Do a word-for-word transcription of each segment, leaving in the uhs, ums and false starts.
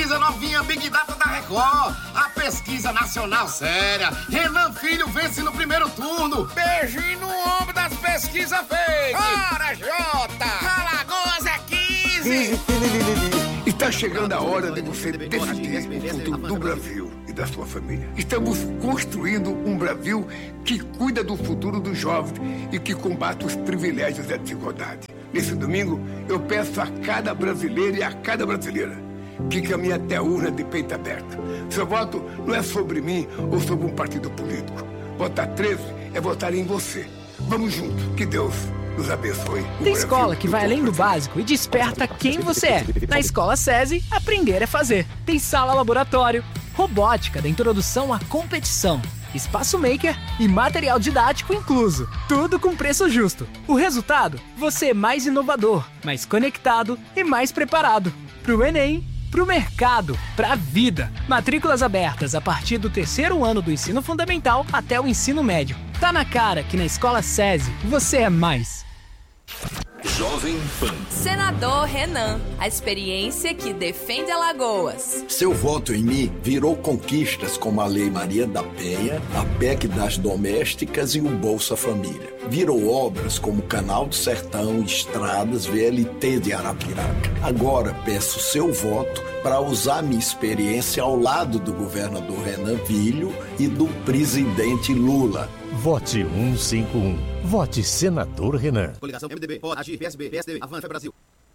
pesquisa novinha Big Data da Record. A pesquisa nacional séria. Renan Filho vence no primeiro turno. Beijinho no ombro das pesquisas fake. Ora, Jota! Alagoas é quinze. Está chegando a hora de você decidir o futuro do Brasil e da sua família. Estamos construindo um Brasil que cuida do futuro dos jovens e que combate os privilégios e a desigualdade. Nesse domingo, eu peço a cada brasileiro e a cada brasileira que caminhe até a urna de peito aberto. Seu voto não é sobre mim ou sobre um partido político. Votar treze é votar em você. Vamos juntos. Que Deus nos abençoe. Tem escola que vai além do básico e desperta quem você é. Na Escola SESI, aprender é fazer. Tem sala laboratório, robótica da introdução à competição, espaço maker e material didático incluso. Tudo com preço justo. O resultado? Você é mais inovador, mais conectado e mais preparado. Pro Enem, pro mercado, pra vida. Matrículas abertas a partir do terceiro ano do ensino fundamental até o ensino médio. Tá na cara que na Escola SESI você é mais. Jovem Pan. Senador Renan, a experiência que defende Alagoas. Seu voto em mim virou conquistas como a Lei Maria da Penha, a P E C das Domésticas e o Bolsa Família. Virou obras como Canal do Sertão, estradas, V L T de Arapiraca. Agora peço seu voto para usar minha experiência ao lado do governador Renan Filho e do presidente Lula. Vote cento e cinquenta e um. Vote Senador Renan. Coligação M D B, P O, Agir, P S B, P S D B, Avança Brasil.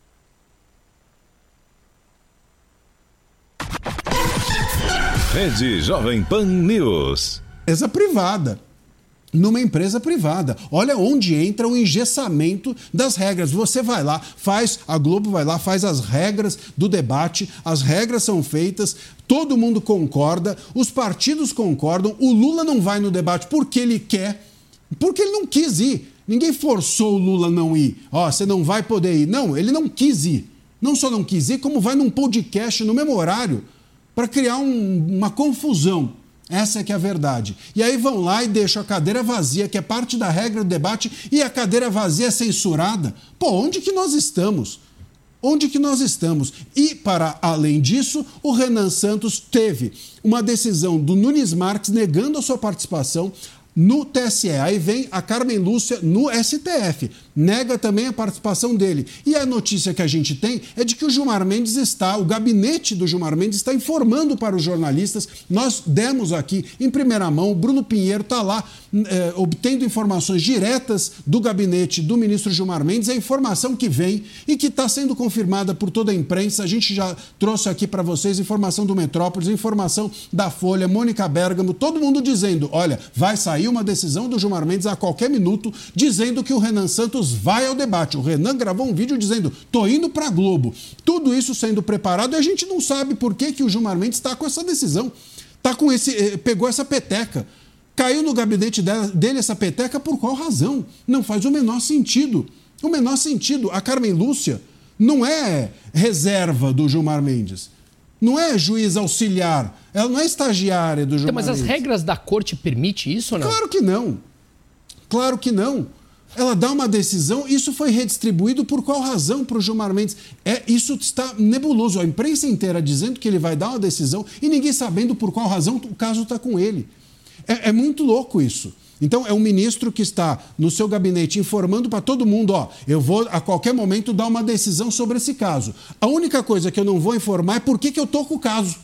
Rede Jovem Pan News. Empresa privada. Numa empresa privada. Olha onde entra o engessamento das regras. Você vai lá, faz, a Globo vai lá, faz as regras do debate, as regras são feitas, todo mundo concorda, os partidos concordam, o Lula não vai no debate porque ele quer, porque ele não quis ir. Ninguém forçou o Lula a não ir. Ó, você não vai poder ir. Não, ele não quis ir. Não só não quis ir, como vai num podcast no mesmo horário para criar um, uma confusão. Essa é que é a verdade. E aí vão lá e deixam a cadeira vazia, que é parte da regra do debate, e a cadeira vazia é censurada. Pô, onde que nós estamos? Onde que nós estamos? E, para além disso, o Renan Santos teve uma decisão do Nunes Marques negando a sua participação no T S E. Aí vem a Carmen Lúcia no S T F. Nega também a participação dele. E a notícia que a gente tem é de que o Gilmar Mendes está, o gabinete do Gilmar Mendes está informando para os jornalistas. Nós demos aqui em primeira mão, o Bruno Pinheiro está lá é, obtendo informações diretas do gabinete do ministro Gilmar Mendes. A informação que vem e que está sendo confirmada por toda a imprensa. A gente já trouxe aqui para vocês informação do Metrópolis, informação da Folha, Mônica Bergamo, todo mundo dizendo, olha, vai sair uma decisão do Gilmar Mendes a qualquer minuto, dizendo que o Renan Santos vai ao debate. O Renan gravou um vídeo dizendo, tô indo pra Globo. Tudo isso sendo preparado e a gente não sabe por que, que o Gilmar Mendes está com essa decisão. Tá com esse, pegou essa peteca. Caiu no gabinete dele essa peteca por qual razão? Não faz o menor sentido. O menor sentido. A Carmen Lúcia não é reserva do Gilmar Mendes. Não é juiz auxiliar, ela não é estagiária do Gilmar Mendes. Mas as regras da corte permitem isso ou não? Claro que não. Claro que não. Ela dá uma decisão, isso foi redistribuído por qual razão para o Gilmar Mendes? É, isso está nebuloso. A imprensa inteira dizendo que ele vai dar uma decisão e ninguém sabendo por qual razão o caso está com ele. É, é muito louco isso. Então, é um ministro que está no seu gabinete informando para todo mundo, ó, eu vou a qualquer momento dar uma decisão sobre esse caso. A única coisa que eu não vou informar é por que que eu estou com o caso.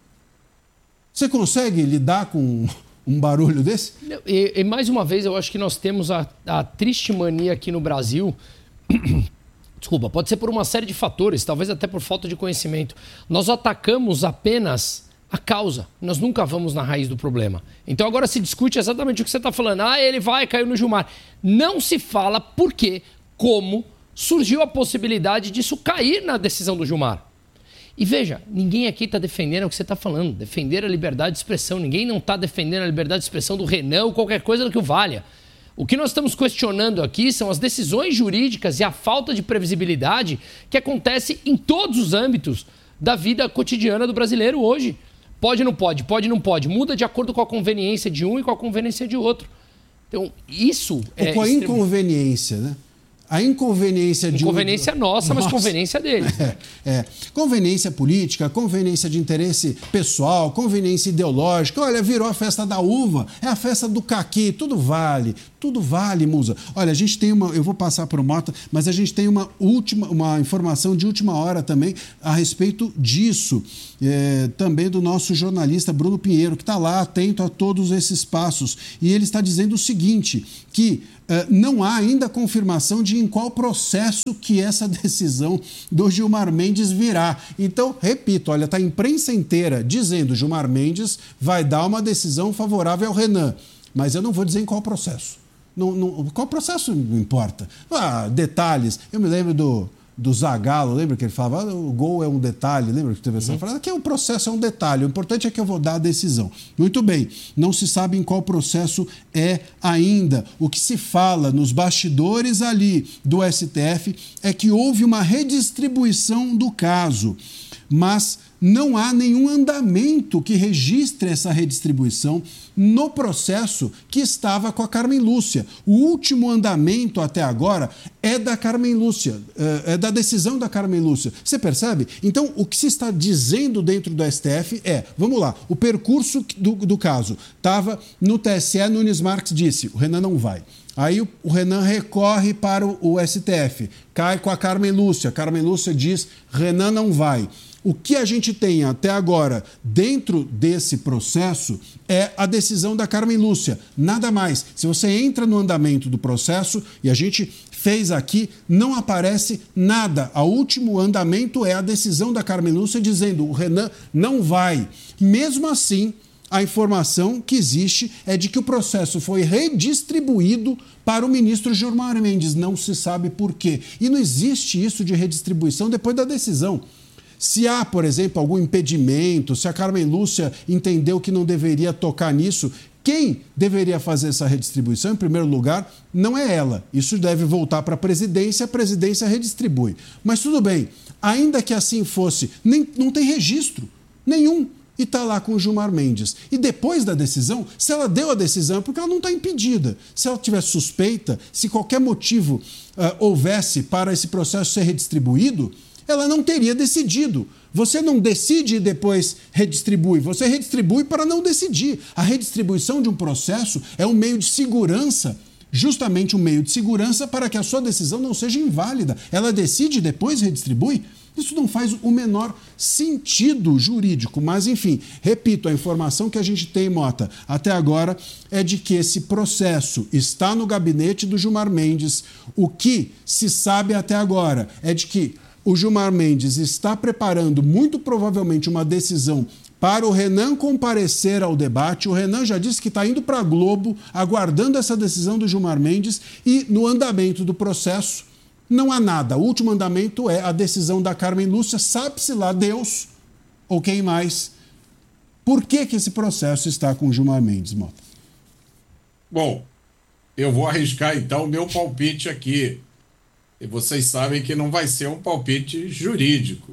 Você consegue lidar com um barulho desse? E, e mais uma vez, eu acho que nós temos a, a triste mania aqui no Brasil... Desculpa, pode ser por uma série de fatores, talvez até por falta de conhecimento. Nós atacamos apenas... a causa. Nós nunca vamos na raiz do problema. Então agora se discute exatamente o que você está falando. Ah, ele vai, caiu no Gilmar. Não se fala por quê, como surgiu a possibilidade disso cair na decisão do Gilmar. E veja, ninguém aqui está defendendo o que você está falando. Defender a liberdade de expressão. Ninguém não está defendendo a liberdade de expressão do Renan ou qualquer coisa do que o valha. O que nós estamos questionando aqui são as decisões jurídicas e a falta de previsibilidade que acontece em todos os âmbitos da vida cotidiana do brasileiro hoje. Pode ou não pode, pode ou não pode. Muda de acordo com a conveniência de um e com a conveniência de outro. Então, isso é... Ou com a inconveniência, né? a inconveniência de... Inconveniência um... nossa, mas nossa. Conveniência deles. É, é. Conveniência política, conveniência de interesse pessoal, conveniência ideológica. Olha, virou a festa da uva, é a festa do caqui, tudo vale, tudo vale, Musa. Olha, a gente tem uma... Eu vou passar para o Mota, mas a gente tem uma, última, uma informação de última hora também a respeito disso. É, também do nosso jornalista Bruno Pinheiro, que está lá atento a todos esses passos. E ele está dizendo o seguinte, que uh, não há ainda confirmação de em qual processo que essa decisão do Gilmar Mendes virá. Então, repito, olha, está a imprensa inteira dizendo que Gilmar Mendes vai dar uma decisão favorável ao Renan, mas eu não vou dizer em qual processo. Não, não, qual processo não importa. Ah, detalhes. Eu me lembro do... do Zagallo, lembra que ele falava, ah, o gol é um detalhe, lembra que teve essa frase? Aqui o processo é um detalhe, o importante é que eu vou dar a decisão. Muito bem, não se sabe em qual processo é ainda. O que se fala nos bastidores ali do S T F é que houve uma redistribuição do caso, mas não há nenhum andamento que registre essa redistribuição no processo que estava com a Carmen Lúcia. O último andamento até agora é da Carmen Lúcia, é da decisão da Carmen Lúcia. Você percebe? Então, o que se está dizendo dentro do S T F é, vamos lá, o percurso do, do caso estava no T S E, Nunes Marques disse, o Renan não vai. Aí o, o Renan recorre para o, o S T F, cai com a Carmen Lúcia, a Carmen Lúcia diz, Renan não vai. O que a gente tem até agora dentro desse processo é a decisão da Carmen Lúcia, nada mais. Se você entra no andamento do processo, e a gente fez aqui, não aparece nada. O último andamento é a decisão da Carmen Lúcia dizendo o Renan não vai. Mesmo assim, a informação que existe é de que o processo foi redistribuído para o ministro Gilmar Mendes. Não se sabe por quê. E não existe isso de redistribuição depois da decisão. Se há, por exemplo, algum impedimento, se a Carmen Lúcia entendeu que não deveria tocar nisso, quem deveria fazer essa redistribuição, em primeiro lugar, não é ela. Isso deve voltar para a presidência, a presidência redistribui. Mas tudo bem, ainda que assim fosse, nem, não tem registro nenhum. E está lá com o Gilmar Mendes. E depois da decisão, se ela deu a decisão, é porque ela não está impedida. Se ela tiver suspeita, se qualquer motivo uh, houvesse para esse processo ser redistribuído, ela não teria decidido. Você não decide e depois redistribui. Você redistribui para não decidir. A redistribuição de um processo é um meio de segurança, justamente um meio de segurança para que a sua decisão não seja inválida. Ela decide e depois redistribui. Isso não faz o menor sentido jurídico. Mas, enfim, repito, a informação que a gente tem, Mota, até agora é de que esse processo está no gabinete do Gilmar Mendes. O que se sabe até agora é de que o Gilmar Mendes está preparando, muito provavelmente, uma decisão para o Renan comparecer ao debate. O Renan já disse que está indo para a Globo, aguardando essa decisão do Gilmar Mendes, e no andamento do processo não há nada. O último andamento é a decisão da Carmen Lúcia, sabe-se lá Deus ou quem mais. Por que que esse processo está com o Gilmar Mendes, Mota? Bom, eu vou arriscar então o meu palpite aqui. E vocês sabem que não vai ser um palpite jurídico.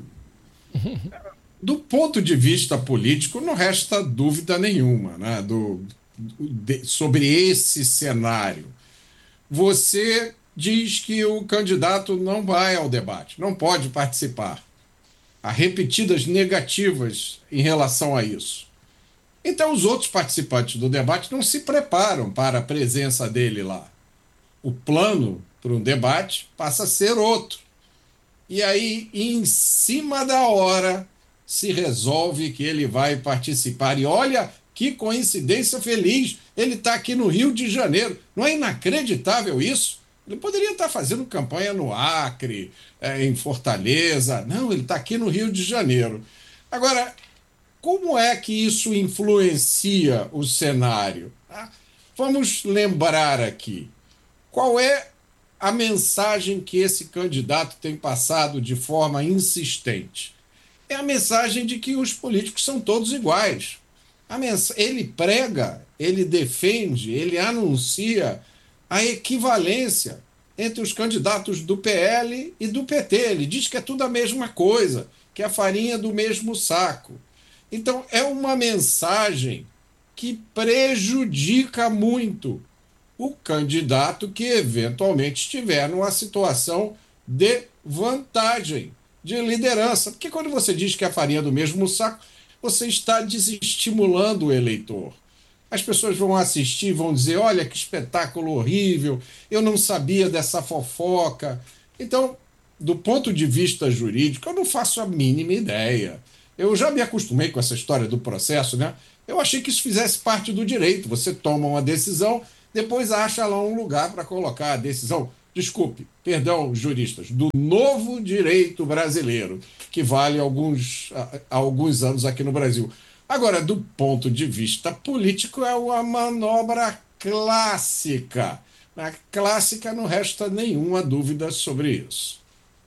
Do ponto de vista político, não resta dúvida nenhuma, né, do, de, sobre esse cenário. Você diz que o candidato não vai ao debate, não pode participar. Há repetidas negativas em relação a isso. Então, os outros participantes do debate não se preparam para a presença dele lá. O plano para um debate passa a ser outro. E aí, em cima da hora, se resolve que ele vai participar. E olha que coincidência feliz, ele está aqui no Rio de Janeiro. Não é inacreditável isso? Ele poderia estar fazendo campanha no Acre, é, em Fortaleza. Não, ele está aqui no Rio de Janeiro. Agora, como é que isso influencia o cenário? Ah, vamos lembrar aqui. Qual é a mensagem que esse candidato tem passado de forma insistente? É a mensagem de que os políticos são todos iguais. A mens... Ele prega, ele defende, ele anuncia a equivalência entre os candidatos do P L e do P T. Ele diz que é tudo a mesma coisa, que é a farinha do mesmo saco. Então, é uma mensagem que prejudica muito o candidato que eventualmente estiver numa situação de vantagem, de liderança. Porque quando você diz que é a farinha do mesmo saco, você está desestimulando o eleitor. As pessoas vão assistir, vão dizer, olha que espetáculo horrível, eu não sabia dessa fofoca. Então, do ponto de vista jurídico, eu não faço a mínima ideia. Eu já me acostumei com essa história do processo, né? Eu achei que isso fizesse parte do direito. Você toma uma decisão, depois acha lá um lugar para colocar a decisão. Desculpe, perdão, juristas, do novo direito brasileiro, que vale alguns, alguns anos aqui no Brasil. Agora, do ponto de vista político, é uma manobra clássica. Na clássica não resta nenhuma dúvida sobre isso.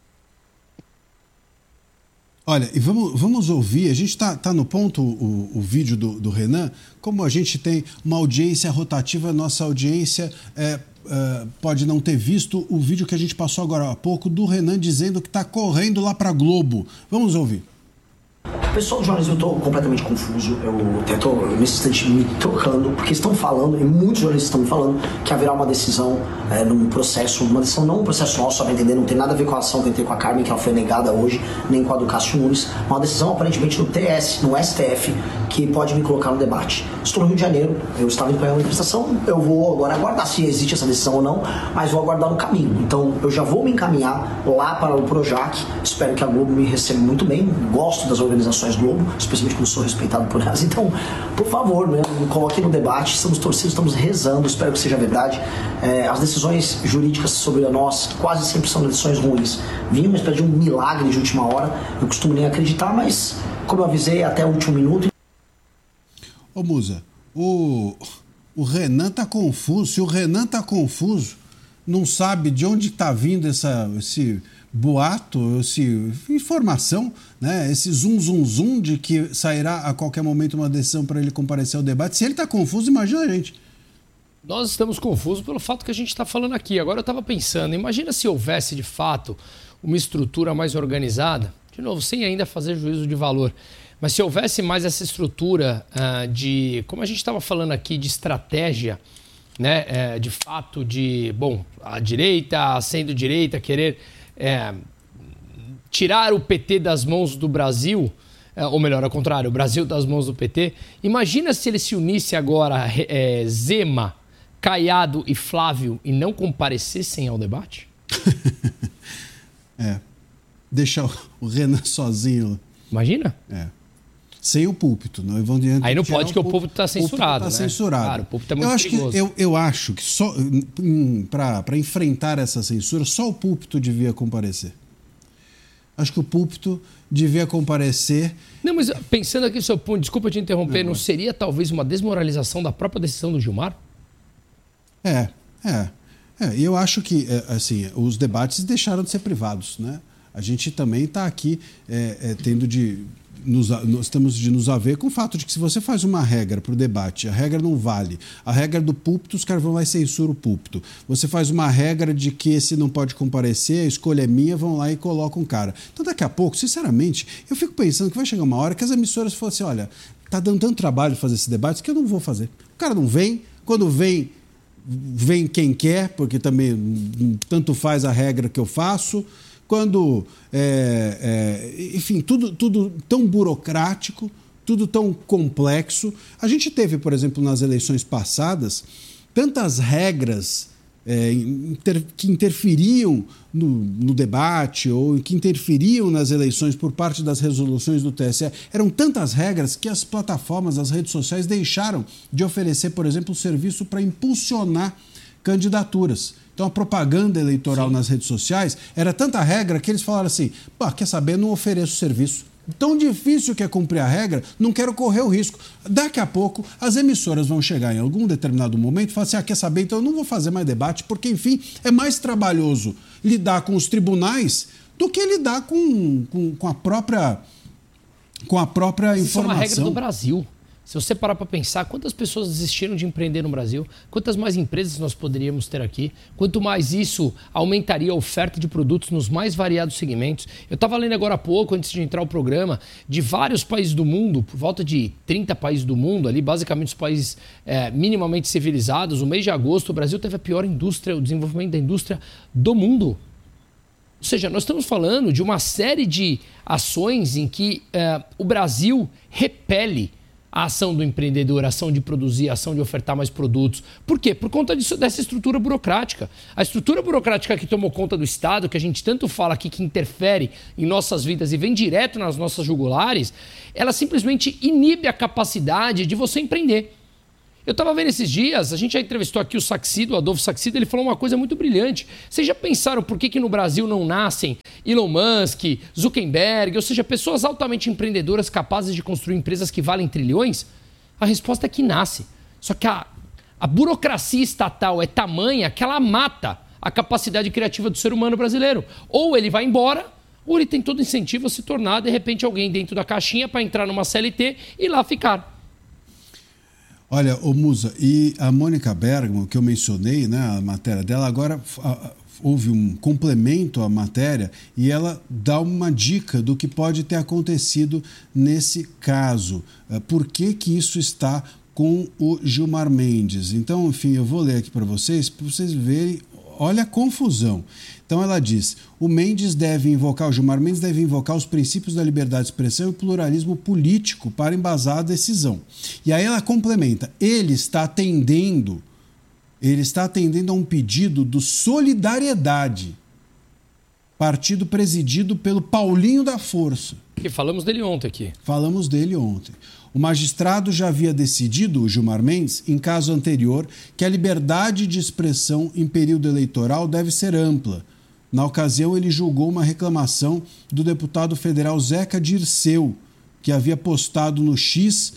Olha, e vamos, vamos ouvir, a gente está tá no ponto, o, o vídeo do, do Renan, como a gente tem uma audiência rotativa, nossa audiência é, é, pode não ter visto o vídeo que a gente passou agora há pouco do Renan dizendo que está correndo lá para a Globo. Vamos ouvir. Pessoal do jornalismo, eu estou completamente confuso, eu estou nesse instante me tocando, porque estão falando, e muitos jornalistas estão me falando, que haverá uma decisão é, num processo, uma decisão não um processo nosso, só para entender, não tem nada a ver com a ação que eu tenho com a Carmen, que ela foi negada hoje, nem com a do Cássio Nunes, uma decisão aparentemente no T S, no S T F, que pode me colocar no debate. Estou no Rio de Janeiro, eu estava indo para uma manifestação, eu vou agora aguardar se existe essa decisão ou não, mas vou aguardar no caminho. Então eu já vou me encaminhar lá para o Projac, espero que a Globo me receba muito bem, gosto das organizações Globo, especialmente quando sou respeitado por elas. Então, por favor, né, me coloque no debate. Estamos torcendo, estamos rezando, espero que seja verdade. É, as decisões jurídicas sobre nós quase sempre são decisões ruins. Vinha uma espécie de um milagre de última hora. Eu costumo nem acreditar, mas, como eu avisei, até o último minuto. Ô Musa, o, o Renan tá confuso. Se o Renan tá confuso, não sabe de onde tá vindo essa, esse boato, esse, informação, né? Esse zum, zum, zum de que sairá a qualquer momento uma decisão para ele comparecer ao debate. Se ele está confuso, imagina a gente. Nós estamos confusos pelo fato que a gente está falando aqui. Agora eu estava pensando, imagina se houvesse de fato uma estrutura mais organizada, de novo, sem ainda fazer juízo de valor, mas se houvesse mais essa estrutura uh, de, como a gente estava falando aqui, de estratégia, né? É, de fato de, bom, a direita, sendo direita, querer É, tirar o P T das mãos do Brasil, é, ou melhor, ao contrário, o Brasil das mãos do P T. Imagina se ele se unisse agora é, Zema, Caiado e Flávio e não comparecessem ao debate? É. Deixar o Renan sozinho. Imagina? É. Sem o púlpito. Não vão Aí não pode, que o púlpito está censurado. Está né? censurado. Claro, o púlpito é muito eu acho perigoso. Que, eu, eu acho que só para enfrentar essa censura, só o púlpito devia comparecer. Acho que o púlpito devia comparecer. Não, mas pensando aqui, seu ponto, desculpa te interromper, não, não mas... seria talvez uma desmoralização da própria decisão do Gilmar? É, é. É, e eu acho que assim, os debates deixaram de ser privados, né? A gente também está aqui é, é, tendo de... Nos, nós temos de nos haver com o fato de que se você faz uma regra para o debate, a regra não vale. A regra do púlpito, os caras vão lá e censuram o púlpito. Você faz uma regra de que esse não pode comparecer, a escolha é minha, vão lá e colocam um cara. Então daqui a pouco, sinceramente, eu fico pensando que vai chegar uma hora que as emissoras falam assim, olha, tá dando tanto trabalho fazer esse debate que eu não vou fazer. O cara não vem, quando vem, vem quem quer, porque também tanto faz a regra que eu faço. Quando, é, é, enfim, tudo, tudo tão burocrático, tudo tão complexo. A gente teve, por exemplo, nas eleições passadas, tantas regras é, inter, que interferiam no, no debate ou que interferiam nas eleições por parte das resoluções do T S E. Eram tantas regras que as plataformas, as redes sociais deixaram de oferecer, por exemplo, o serviço para impulsionar candidaturas. Então, a propaganda eleitoral Sim. nas redes sociais era tanta regra que eles falaram assim, quer saber, não ofereço serviço. Tão difícil que é cumprir a regra, não quero correr o risco. Daqui a pouco, as emissoras vão chegar em algum determinado momento e falar assim, ah, quer saber, então eu não vou fazer mais debate, porque, enfim, é mais trabalhoso lidar com os tribunais do que lidar com, com, com a própria, com a própria informação. Isso é uma regra do Brasil. Se você parar para pensar, quantas pessoas desistiram de empreender no Brasil? Quantas mais empresas nós poderíamos ter aqui? Quanto mais isso aumentaria a oferta de produtos nos mais variados segmentos? Eu estava lendo agora há pouco, antes de entrar o programa, de vários países do mundo, por volta de trinta países do mundo, ali basicamente os países é, minimamente civilizados. No mês de agosto, o Brasil teve a pior indústria, o desenvolvimento da indústria do mundo. Ou seja, nós estamos falando de uma série de ações em que é, o Brasil repele a ação do empreendedor, a ação de produzir, a ação de ofertar mais produtos. Por quê? Por conta disso, dessa estrutura burocrática. A estrutura burocrática que tomou conta do Estado, que a gente tanto fala aqui, que interfere em nossas vidas e vem direto nas nossas jugulares, ela simplesmente inibe a capacidade de você empreender. Eu estava vendo esses dias, a gente já entrevistou aqui o Saxido, o Adolfo Saxido, ele falou uma coisa muito brilhante. Vocês já pensaram por que, que no Brasil não nascem Elon Musk, Zuckerberg, ou seja, pessoas altamente empreendedoras capazes de construir empresas que valem trilhões? A resposta é que nasce. Só que a, a burocracia estatal é tamanha que ela mata a capacidade criativa do ser humano brasileiro. Ou ele vai embora, ou ele tem todo incentivo a se tornar, de repente, alguém dentro da caixinha para entrar numa C L T e lá ficar. Olha, ô Musa, e a Mônica Bergamo, que eu mencionei, né, a matéria dela, agora a, houve um complemento à matéria e ela dá uma dica do que pode ter acontecido nesse caso. Por que que isso está com o Gilmar Mendes? Então, enfim, eu vou ler aqui para vocês, para vocês verem, olha a confusão. Então ela diz, o Mendes deve invocar, o Gilmar Mendes deve invocar os princípios da liberdade de expressão e o pluralismo político para embasar a decisão. E aí ela complementa, ele está atendendo, ele está atendendo a um pedido do Solidariedade, partido presidido pelo Paulinho da Força. Que falamos dele ontem aqui. Falamos dele ontem. O magistrado já havia decidido, o Gilmar Mendes, em caso anterior, que a liberdade de expressão em período eleitoral deve ser ampla. Na ocasião, ele julgou uma reclamação do deputado federal Zeca Dirceu, que havia postado no X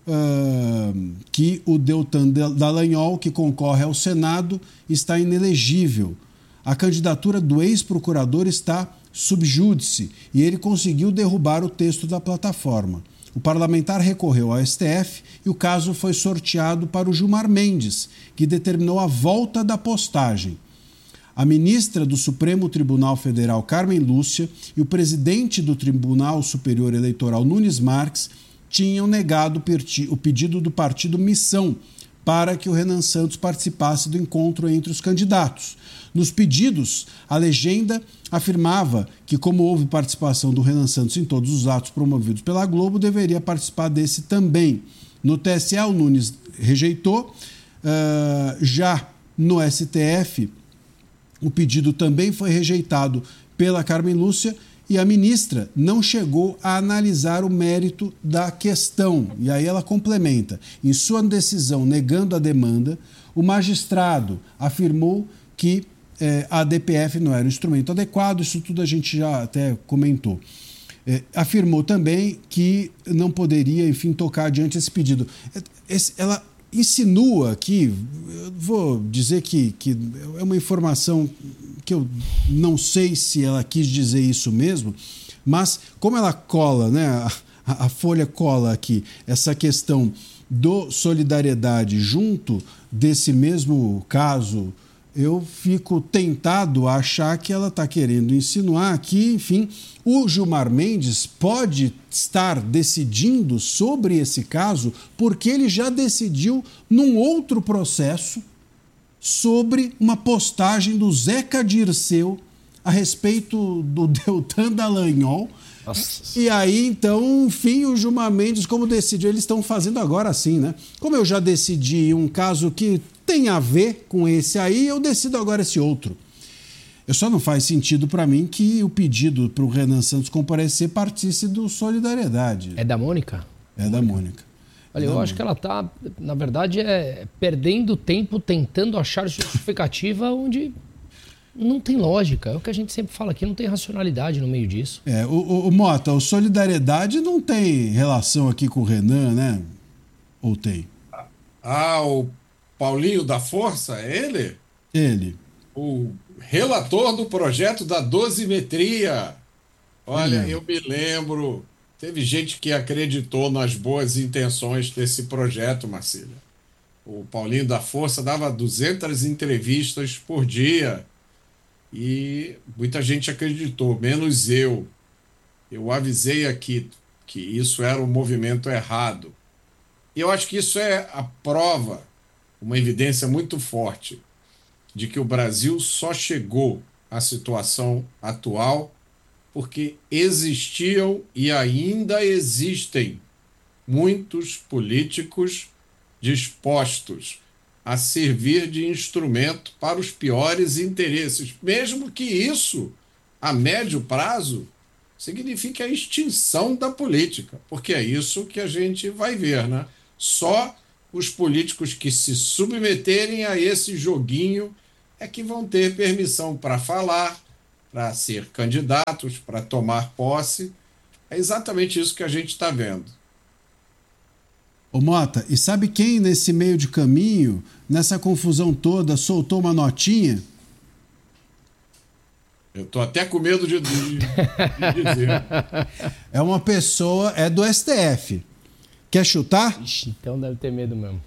uh, que o Deltan Dallagnol, que concorre ao Senado, está inelegível. A candidatura do ex-procurador está sub júdice e ele conseguiu derrubar o texto da plataforma. O parlamentar recorreu ao S T F e o caso foi sorteado para o Gilmar Mendes, que determinou a volta da postagem. A ministra do Supremo Tribunal Federal, Carmen Lúcia, e o presidente do Tribunal Superior Eleitoral, Nunes Marques, tinham negado o pedido do partido Missão para que o Renan Santos participasse do encontro entre os candidatos. Nos pedidos, a legenda afirmava que, como houve participação do Renan Santos em todos os atos promovidos pela Globo, deveria participar desse também. No T S E, o Nunes rejeitou. Uh, já no S T F, o pedido também foi rejeitado pela Carmen Lúcia e a ministra não chegou a analisar o mérito da questão. E aí ela complementa. Em sua decisão negando a demanda, o magistrado afirmou que eh, a D P F não era um instrumento adequado, isso tudo a gente já até comentou. Eh, afirmou também que não poderia, enfim, tocar adiante esse pedido. Esse, ela insinua aqui, eu vou dizer que, que é uma informação que eu não sei se ela quis dizer isso mesmo, mas como ela cola, né, a, a Folha cola aqui essa questão do Solidariedade junto desse mesmo caso, eu fico tentado a achar que ela está querendo insinuar que, enfim, o Gilmar Mendes pode estar decidindo sobre esse caso porque ele já decidiu num outro processo sobre uma postagem do Zeca Dirceu a respeito do Deltan Dallagnol. Nossa. E aí, então, enfim, o Gilmar Mendes, como decidiu, eles estão fazendo agora assim, né? Como eu já decidi um caso que tem a ver com esse aí, eu decido agora esse outro. Eu só não faz sentido para mim que o pedido para o Renan Santos comparecer partisse do Solidariedade. É da Mônica? É da Mônica. Olha, eu acho que ela está, na verdade, é perdendo tempo tentando achar justificativa onde não tem lógica. É o que a gente sempre fala aqui, não tem racionalidade no meio disso. É, o, o, o Mota, o Solidariedade não tem relação aqui com o Renan, né? Ou tem? Ah, o Paulinho da Força, é ele? Ele. O relator do projeto da dosimetria. Olha, eu me lembro, teve gente que acreditou nas boas intenções desse projeto, Marcília. O Paulinho da Força dava duzentas entrevistas por dia e muita gente acreditou, menos eu. Eu avisei aqui que isso era um movimento errado. E eu acho que isso é a prova, uma evidência muito forte, de que o Brasil só chegou à situação atual porque existiam e ainda existem muitos políticos dispostos a servir de instrumento para os piores interesses, mesmo que isso, a médio prazo, signifique a extinção da política, porque é isso que a gente vai ver, né? Só os políticos que se submeterem a esse joguinho é que vão ter permissão para falar, para ser candidatos, para tomar posse. É exatamente isso que a gente está vendo. Ô Mota, e sabe quem nesse meio de caminho, nessa confusão toda, soltou uma notinha? Eu tô até com medo de, de, de dizer. É uma pessoa, é do S T F. Quer chutar? Ixi, então deve ter medo mesmo.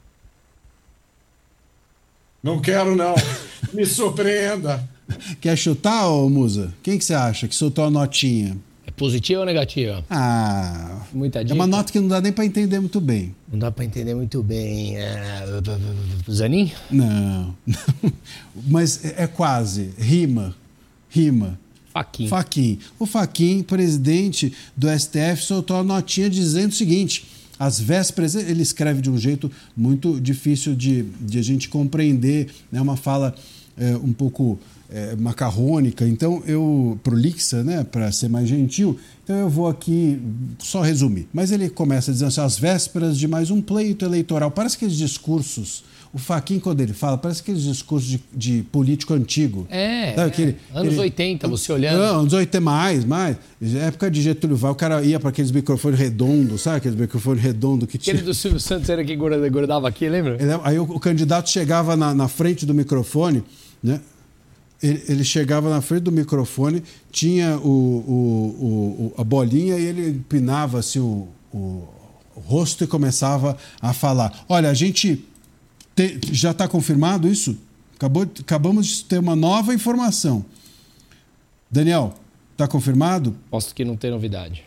Não quero, não. Me surpreenda. Quer chutar, ô Musa? Quem que você acha que soltou a notinha? É positiva ou negativa? Ah, muita dica. É uma nota que não dá nem para entender muito bem. Não dá para entender muito bem. É... Zanin? Não, não. Mas é quase. Rima. Rima. Fachin. Fachin. O Fachin, presidente do S T F, soltou a notinha dizendo o seguinte: às vésperas, ele escreve de um jeito muito difícil de, de a gente compreender, né? Uma fala é, um pouco é, macarrônica, então eu, prolixa, né? Para ser mais gentil, então eu vou aqui só resumir. Mas ele começa dizendo assim: às vésperas de mais um pleito eleitoral. Parece aqueles discursos. O Fachin, quando ele fala, parece aqueles discursos de, de político antigo. É, Sabe, é. aquele, anos aquele, oitenta, você olhando. Não, anos oitenta, mais, mais. Época de Getúlio Vargas, o cara ia para aqueles microfones redondos, sabe aqueles microfones redondos que tinha? Aquele do Silvio Santos era que grudava aqui, lembra? Ele, aí o, o candidato chegava na, na frente do microfone, né? Ele, ele chegava na frente do microfone, tinha o, o, o, a bolinha e ele empinava assim, o, o, o rosto e começava a falar. Olha, a gente... Já está confirmado isso? Acabou, acabamos de ter uma nova informação. Daniel, está confirmado? Posso que não tem novidade.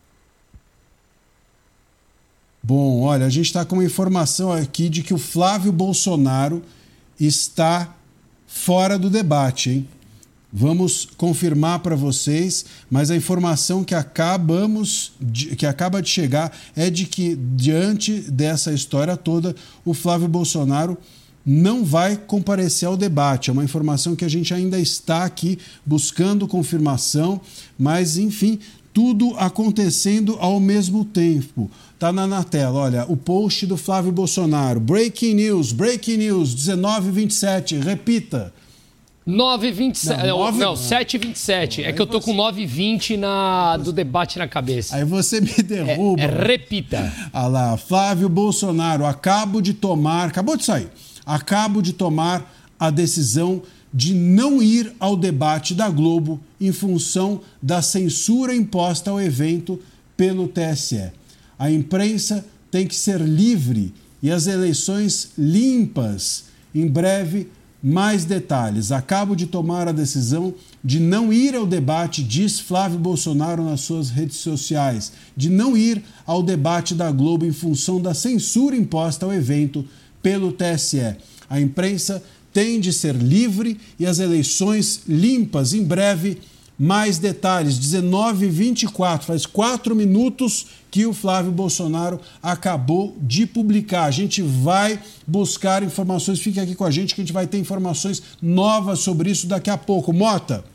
Bom, olha, a gente está com uma informação aqui de que o Flávio Bolsonaro está fora do debate, hein? Vamos confirmar para vocês, mas a informação que acabamos de, que acaba de chegar é de que, diante dessa história toda, o Flávio Bolsonaro não vai comparecer ao debate. É uma informação que a gente ainda está aqui buscando confirmação, mas, enfim, tudo acontecendo ao mesmo tempo. Está na, na tela, olha, o post do Flávio Bolsonaro. Breaking news, breaking news, dezenove e vinte e sete, repita. nove e vinte e sete. Não, nove... não, sete e vinte e sete. É que eu tô você... com nove e vinte na... do debate na cabeça. Aí você me derruba. É, é, repita. Olha lá, Flávio Bolsonaro, acabo de tomar, acabou de sair, acabo de tomar a decisão de não ir ao debate da Globo em função da censura imposta ao evento pelo T S E. A imprensa tem que ser livre e as eleições limpas. Em breve, mais detalhes. Acabo de tomar a decisão de não ir ao debate, diz Flávio Bolsonaro nas suas redes sociais, de não ir ao debate da Globo em função da censura imposta ao evento pelo T S E. A imprensa tem de ser livre e as eleições limpas. Em breve, mais detalhes. dezenove e vinte e quatro, faz quatro minutos que o Flávio Bolsonaro acabou de publicar. A gente vai buscar informações, fique aqui com a gente que a gente vai ter informações novas sobre isso daqui a pouco. Mota?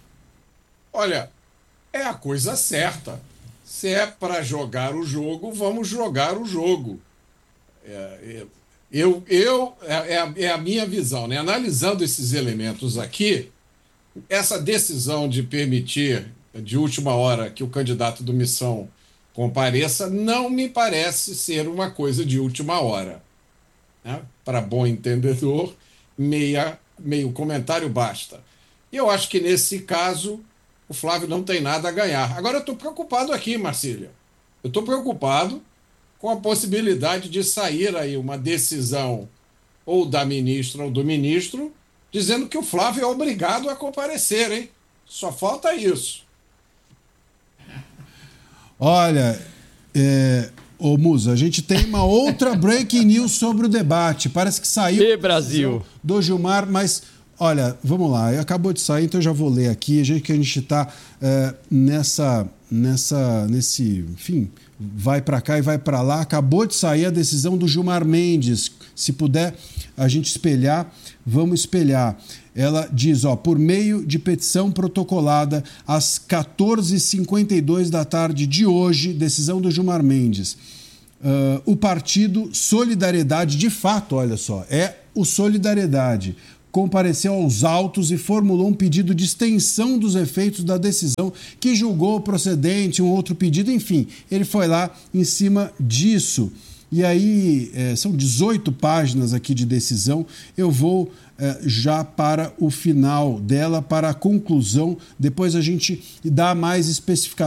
Olha, é a coisa certa. Se é para jogar o jogo, vamos jogar o jogo. É, é, eu, eu, é, é a minha visão, né? Analisando esses elementos aqui, essa decisão de permitir, de última hora, que o candidato do Missão compareça, não me parece ser uma coisa de última hora. Né? Para bom entendedor, meia, meio comentário basta. Eu acho que, nesse caso, o Flávio não tem nada a ganhar. Agora eu estou preocupado aqui, Marcília. Eu estou preocupado com a possibilidade de sair aí uma decisão ou da ministra ou do ministro dizendo que o Flávio é obrigado a comparecer, hein? Só falta isso. Olha, é... ô Musa, a gente tem uma outra breaking news sobre o debate. Parece que saiu e Brasil do Gilmar, mas olha, vamos lá. Acabou de sair, então eu já vou ler aqui. A gente que a gente está é, nessa, nessa, nesse, enfim, vai para cá e vai para lá. Acabou de sair a decisão do Gilmar Mendes. Se puder a gente espelhar, vamos espelhar. Ela diz, ó, por meio de petição protocolada às quatorze e cinquenta e dois da tarde de hoje, decisão do Gilmar Mendes. Uh, o partido Solidariedade, de fato, olha só, é o Solidariedade, compareceu aos autos e formulou um pedido de extensão dos efeitos da decisão que julgou procedente, um outro pedido, enfim, ele foi lá em cima disso. E aí, é, são dezoito páginas aqui de decisão. Eu vou é, já para o final dela, para a conclusão. Depois a gente dá mais especificações